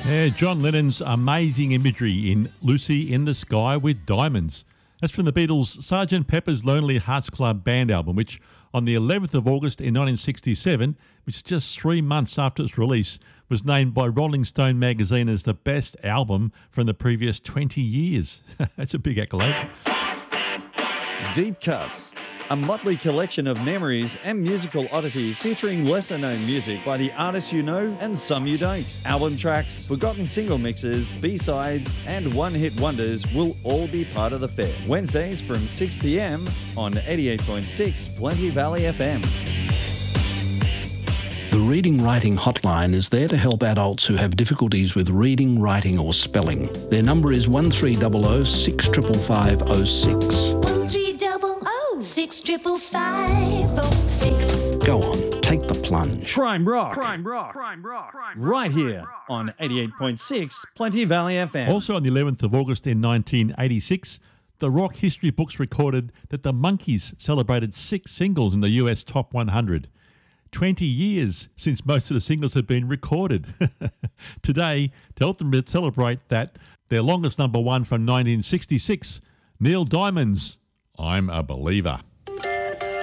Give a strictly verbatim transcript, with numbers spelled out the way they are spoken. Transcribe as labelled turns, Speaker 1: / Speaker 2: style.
Speaker 1: Yeah, John Lennon's amazing imagery in Lucy in the Sky with Diamonds. That's from the Beatles' Sergeant Pepper's Lonely Hearts Club Band album, which on the eleventh of August in nineteen sixty-seven, which is just three months after its release, was named by Rolling Stone magazine as the best album from the previous twenty years. That's a big accolade.
Speaker 2: Deep Cuts, a motley collection of memories and musical oddities featuring lesser-known music by the artists you know and some you don't. Album tracks, forgotten single mixes, B-sides and one-hit wonders will all be part of the fair. Wednesdays from six p m on eighty-eight point six Plenty Valley F M.
Speaker 3: The Reading Writing Hotline is there to help adults who have difficulties with reading, writing or spelling. Their number is one three zero zero six five five zero zero six.
Speaker 4: one three zero zero six five five five zero six.
Speaker 3: Go on, take the plunge.
Speaker 2: Crime Rock. Crime Rock. Crime Rock. Right here on eighty-eight point six Plenty Valley F M.
Speaker 1: Also on the eleventh of August in nineteen eighty-six, the rock history books recorded that the Monkees celebrated six singles in the U S Top one hundred. twenty years since most of the singles had been recorded. Today, to help them celebrate that, their longest number one from nineteen sixty-six, Neil Diamond's I'm a Believer.